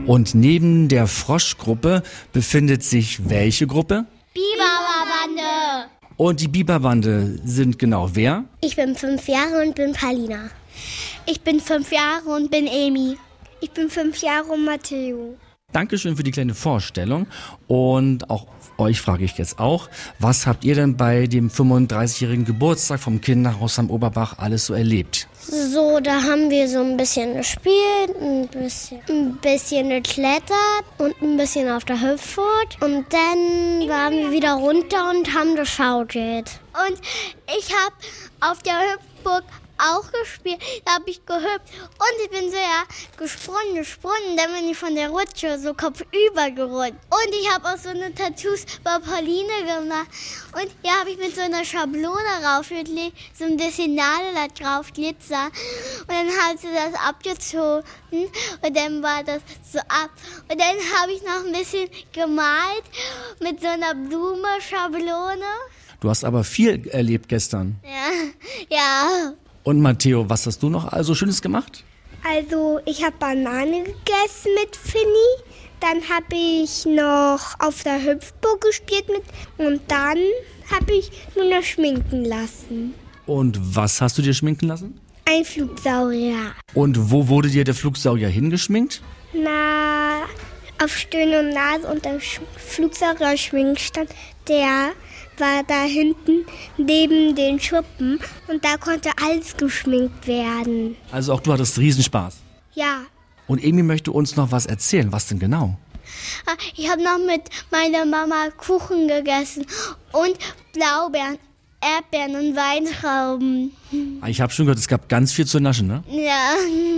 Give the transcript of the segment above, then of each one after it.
Und neben der Froschgruppe befindet sich welche Gruppe? Biberbande. Und die Biberbande sind genau wer? Ich bin 5 Jahre und bin Paulina. Ich bin 5 Jahre und bin Emi. Ich bin 5 Jahre und Matteo. Dankeschön für die kleine Vorstellung. Und auch euch frage ich jetzt auch, was habt ihr denn bei dem 35-jährigen Geburtstag vom Kinderhaus am Oberbach alles so erlebt? So, da haben wir so ein bisschen gespielt, ein bisschen geklettert und ein bisschen auf der Hüpfburg. Und dann waren wir wieder runter und haben geschaukelt. Und ich habe auf der Hüpfburg auch gespielt, da habe ich gehüpft und ich bin so gesprungen, dann bin ich von der Rutsche so kopfüber gerutscht. Und ich habe auch so eine Tattoos bei Pauline gemacht und hier habe ich mit so einer Schablone raufgelegt, so ein bisschen Nagellack drauf, Glitzer und dann hat sie das abgezogen und dann war das so ab. Und dann habe ich noch ein bisschen gemalt mit so einer Blumenschablone. Du hast aber viel erlebt gestern. Ja. Und Matteo, was hast du noch also Schönes gemacht? Also ich habe Banane gegessen mit Finny, dann habe ich noch auf der Hüpfburg gespielt und dann habe ich nur noch schminken lassen. Und was hast du dir schminken lassen? Ein Flugsaurier. Und wo wurde dir der Flugsaurier hingeschminkt? Na, auf Stirn und Nase und der Flugsaurier-Schminkstand, der war da hinten neben den Schuppen und da konnte alles geschminkt werden. Also auch du hattest Riesenspaß. Ja. Und Emi möchte uns noch was erzählen. Was denn genau? Ich habe noch mit meiner Mama Kuchen gegessen und Blaubeeren, Erdbeeren und Weintrauben. Ich habe schon gehört, es gab ganz viel zu naschen, ne? Ja.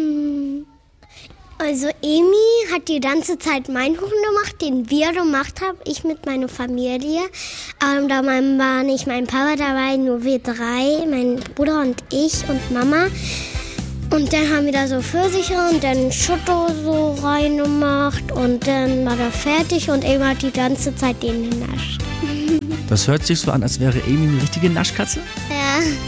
Also Emi hat die ganze Zeit meinen Kuchen gemacht, den wir gemacht haben, ich mit meiner Familie. Da war nicht mein Papa dabei, nur wir 3, mein Bruder und ich und Mama. Und dann haben wir da so Pfirsiche und dann Schotto so reingemacht und dann war er fertig und Emi hat die ganze Zeit den genascht. Das hört sich so an, als wäre Emi eine richtige Naschkatze. Ja.